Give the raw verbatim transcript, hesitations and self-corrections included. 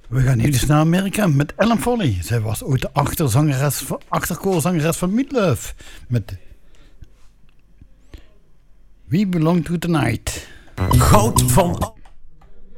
We gaan nu dus naar Amerika met Ellen Foley. Zij was ooit de achterzangeres, achterkoorzangeres van Meatloaf. Met We Belong to the Night. Goud van...